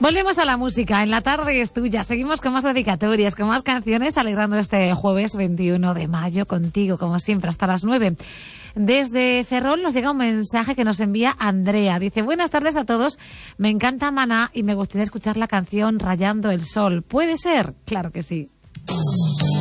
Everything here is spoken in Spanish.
Volvemos a la música. En la tarde es tuya. Seguimos con más dedicatorias, con más canciones, alegrando este jueves 21 de mayo contigo, como siempre, hasta las 9. Desde Ferrol nos llega un mensaje que nos envía Andrea. Dice: buenas tardes a todos. Me encanta Maná y me gustaría escuchar la canción Rayando el Sol. ¿Puede ser? Claro que sí.